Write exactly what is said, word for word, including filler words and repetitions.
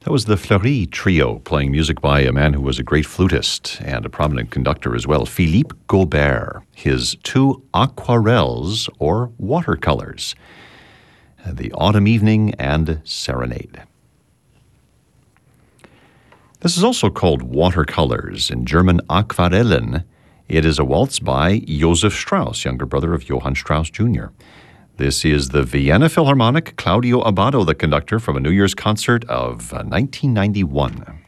That was the Fleury Trio, playing music by a man who was a great flutist and a prominent conductor as well, Philippe Gaubert. His two aquarelles, or watercolors, The Autumn Evening and Serenade. This is also called watercolors, in German Aquarellen. It is a waltz by Josef Strauss, younger brother of Johann Strauss Junior This is the Vienna Philharmonic, Claudio Abbado, the conductor, from a New Year's concert of uh, nineteen ninety-one.